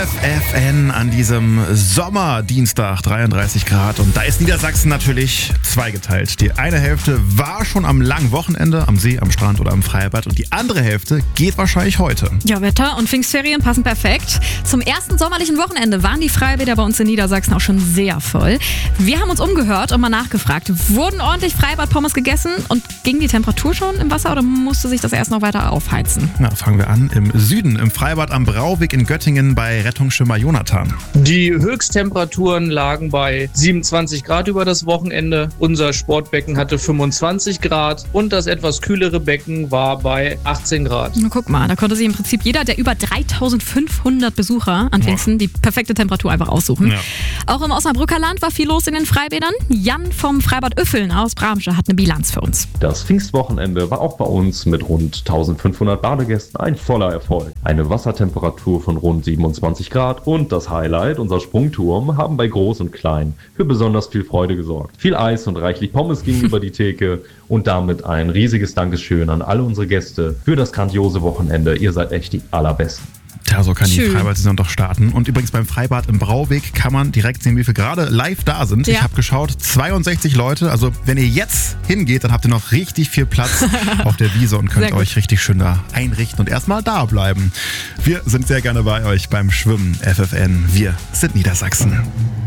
FFN an diesem Sommerdienstag, 33 Grad. Und da ist Niedersachsen natürlich zweigeteilt. Die eine Hälfte war schon am langen Wochenende, am See, am Strand oder am Freibad. Und die andere Hälfte geht wahrscheinlich heute. Ja, Wetter und Pfingstferien passen perfekt. Zum ersten sommerlichen Wochenende waren die Freibäder bei uns in Niedersachsen auch schon sehr voll. Wir haben uns umgehört und mal nachgefragt, wurden ordentlich Freibad-Pommes gegessen und ging die Temperatur schon im Wasser oder musste sich das erst noch weiter aufheizen? Na, fangen wir an. Im Süden, im Freibad am Brauweg in Göttingen bei Rettungsschwimmer Jonathan. Die Höchsttemperaturen lagen bei 27 Grad über das Wochenende. Unser Sportbecken hatte 25 Grad und das etwas kühlere Becken war bei 18 Grad. Na, guck mal, da konnte sich im Prinzip jeder der über 3500 Besucher an Pfingsten die perfekte Temperatur einfach aussuchen. Ja. Auch im Osnabrücker Land war viel los in den Freibädern. Jan vom Freibad Üffeln aus Bramsche hat eine Bilanz für uns. Das Pfingstwochenende war auch bei uns mit rund 1500 Badegästen ein voller Erfolg. Eine Wassertemperatur von rund 27 Grad und das Highlight, unser Sprungturm, haben bei Groß und Klein für besonders viel Freude gesorgt. Viel Eis und reichlich Pommes gingen über die Theke und damit ein riesiges Dankeschön an alle unsere Gäste für das grandiose Wochenende. Ihr seid echt die Allerbesten. Tja, so kann die Schön. Freibad-Saison doch starten. Und übrigens beim Freibad im Brauweg kann man direkt sehen, wie viele gerade live da sind. Ja. Ich habe geschaut, 62 Leute. Also wenn ihr jetzt hingeht, dann habt ihr noch richtig viel Platz auf der Wiese und könnt Sehr gut. euch richtig schön da einrichten und erstmal da bleiben. Wir sind sehr gerne bei euch beim Schwimmen FFN. Wir sind Niedersachsen.